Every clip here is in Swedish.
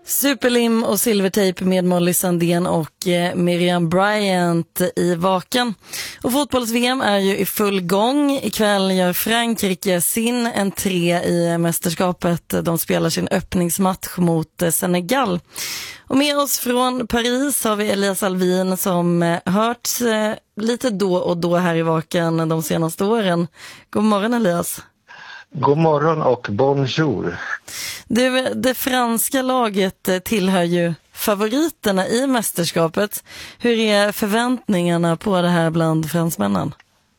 Superlim och silvertejp med Molly Sandén och Miriam Bryant i Vaken. Och fotbolls-VM är ju i full gång. Ikväll gör Frankrike sin entré i mästerskapet. De spelar sin öppningsmatch mot Senegal. Och med oss från Paris har vi Elias Alvin som hörts lite då och då här i Vaken de senaste åren. God morgon Elias. God morgon och bonjour. Det franska laget tillhör ju favoriterna i mästerskapet. Hur är förväntningarna på det här bland fransmännen?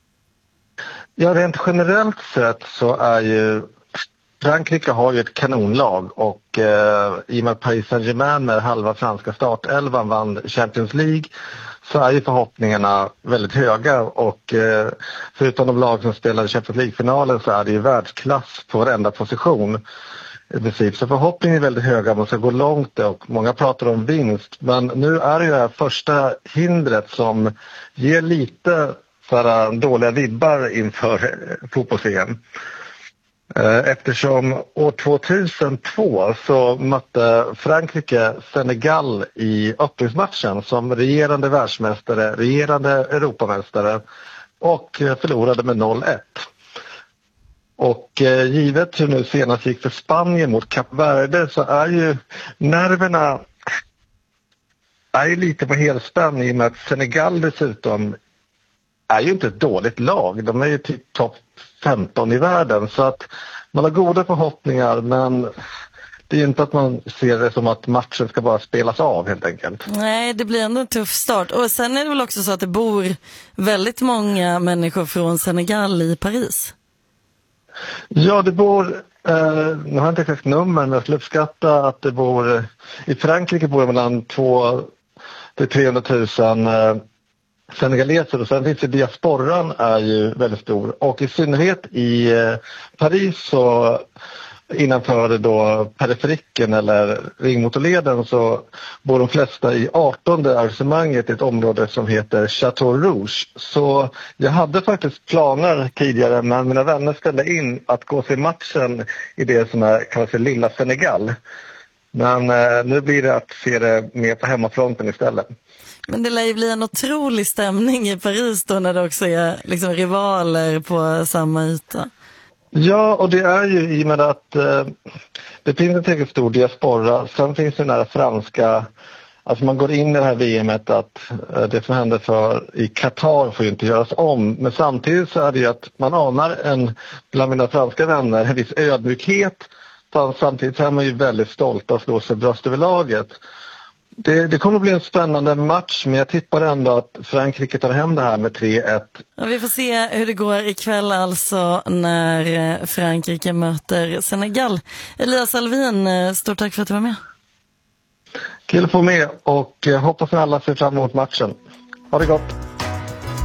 Ja, rent generellt sett så är ju Frankrike har ju ett kanonlag och i och med att Paris Saint-Germain med halva franska startelvan vann Champions League så är ju förhoppningarna väldigt höga och förutom de lag som spelade Champions League-finalen så är det ju världsklass på varenda position i princip. Så förhoppningen är väldigt höga, man ska gå långt och många pratar om vinst. Men nu är det ju det här första hindret som ger lite för dåliga vibbar inför fotbolls-VM. Eftersom år 2002 så mötte Frankrike Senegal i öppningsmatchen som regerande världsmästare, regerande Europamästare och förlorade med 0-1. Och givet hur nu senast gick för Spanien mot Kap Verde så är ju nerverna är ju lite på helspänn i och med att Senegal dessutom är ju inte ett dåligt lag. De är ju typ topp 15 i världen så att man har goda förhoppningar men det är inte att man ser det som att matchen ska bara spelas av helt enkelt. Nej, det blir ändå en tuff start. Och sen är det väl också så att det bor väldigt många människor från Senegal i Paris. Ja, det bor, nu har jag inte exakt nummer men jag skulle uppskatta att det bor, i Frankrike bor det mellan 200 till 300 000 senegaleser och sen finns det diasporan är ju väldigt stor och i synnerhet i Paris så innanför då periferiken eller ringmotorleden så bor de flesta i 18:e arrangemanget i ett område som heter Château Rouge. Så jag hade faktiskt planer tidigare men mina vänner ställde in att gå se matchen i det som är kan man säga lilla Senegal. Men nu blir det att se det mer på hemmafronten istället. Men det lär ju bli en otrolig stämning i Paris då när det också är liksom rivaler på samma yta. Ja, och det är ju i och med att det finns en tillräckligt stor diaspora. Sen finns det den här franska, alltså man går in i det här VMet att det som hände i Qatar får ju inte göras om. Men samtidigt så är det ju att man anar bland mina franska vänner en viss ödmjukhet. Samtidigt är man ju väldigt stolt att slå sig bröst över laget. Det kommer att bli en spännande match men jag tippar ändå att Frankrike tar hem det här med 3-1. Ja, vi får se hur det går ikväll alltså när Frankrike möter Senegal. Elias Alvin, stort tack för att du var med. Kul att få med och hoppas att alla ser fram emot matchen. Ha det gott!